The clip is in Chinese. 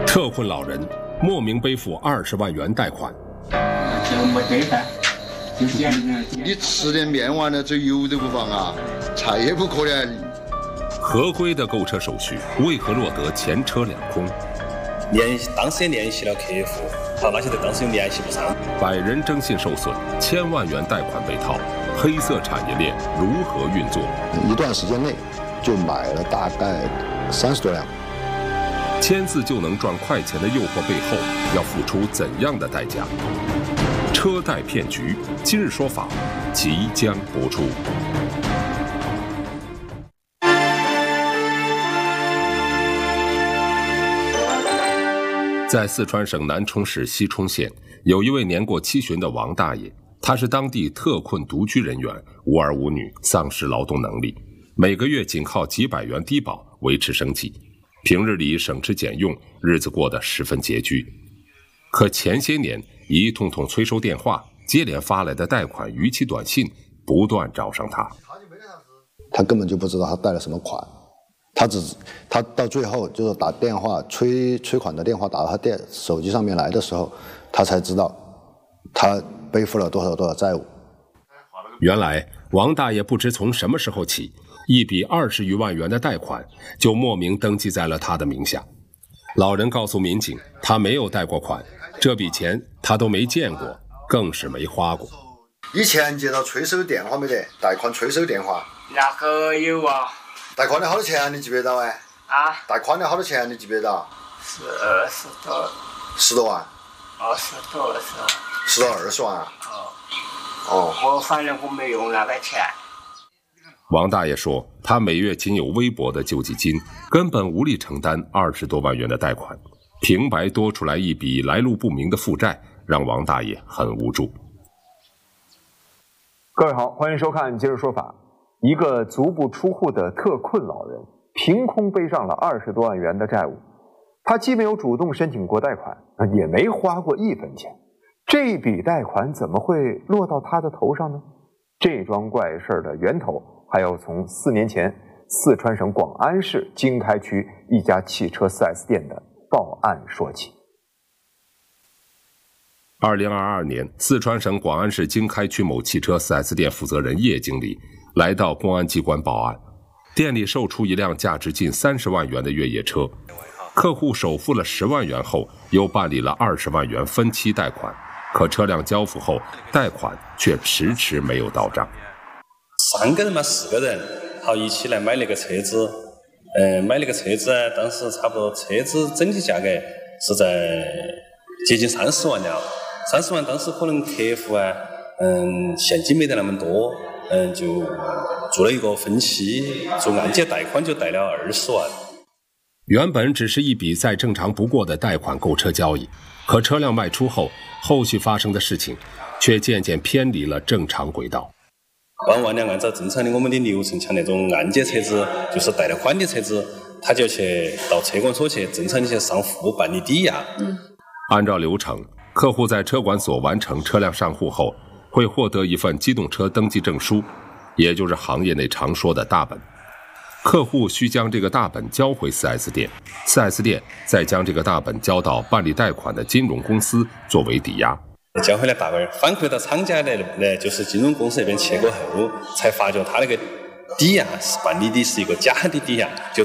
特困老人莫名背负20万元贷款。 你吃点面丸的嘴油都不放啊，菜也不可怜。 合规的购车手续为何落得前车两空？ 当时也联系了客户，那些当时又联系不上。 百人征信受损，1000万元贷款被套，黑色产业链如何运作？ 一段时间内就买了大概30多辆。 签字就能赚快钱的诱惑背后，要付出怎样的代价？车贷骗局，今日说法即将播出。在四川省南充市西充县，有一位年过70的王大爷，他是当地特困独居人员，无儿无女，丧失劳动能力，每个月仅靠几百元低保维持生计，平日里省吃俭用，日子过得十分拮据。可前些年，一通通催收电话，接连发来的贷款逾期短信不断找上他。 他根本就不知道他贷了什么款，他到最后就是打电话催款的电话打到他手机上面来的时候，他才知道他背负了多少债务。 原来王大爷不知从什么时候起，一笔20余万元的贷款就莫名登记在了他的名下。老人告诉民警，他没有贷过款，这笔钱他都没见过，更是没花过。 以前接到催收电话没得？贷款催收电话？ 那个有啊。 贷款的好多钱你记不得到哎？ 啊？ 贷款的好多钱你记不得到？ 是20多。 10多万 ？20多20万。 10到20万啊？ 哦。我反正我没用那个钱。 王大爷说，他每月仅有微薄的救济金，根本无力承担20多万元的贷款，平白多出来一笔来路不明的负债，让王大爷很无助。 各位好，欢迎收看《今日说法》。一个足不出户的特困老人，凭空背上了20多万元的债务。他既没有主动申请过贷款，也没花过1分钱。这笔贷款怎么会落到他的头上呢？这桩怪事的源头还要从4年前四川省广安市经开区一家汽车 4S 店的报案说起。 2022年，四川省广安市经开区某汽车 4S 店负责人叶经理来到公安机关报案，店里售出一辆价值近30万元的越野车，客户首付了10万元后，又办理了20万元分期贷款，可车辆交付后，贷款却迟迟没有到账。 3个人嘛，4个人，好一起来买那个车子，买那个车子呢，当时差不多车子整体价格是在接近30万了。30万当时可能客户啊，现金没得那么多，就做了一个分期，做按揭贷款就贷了20万。 原本只是一笔再正常不过的贷款购车交易，可车辆卖出后，后续发生的事情却渐渐偏离了正常轨道。 万两按照正常的我们的流程，像那种按揭车子，就是贷了款的车子，他就去到车管所去正常的去上户办理抵押。 按照流程，客户在车管所完成车辆上户后，会获得一份机动车登记证书，也就是行业内常说的大本。客户需将这个大本交回 4S 店，4S 店再将这个大本交到办理贷款的金融公司作为抵押。 交回来大本反馈到厂家呢，就是金融公司那边去过后，才发觉他那个抵押是办理的是一个假的抵押，就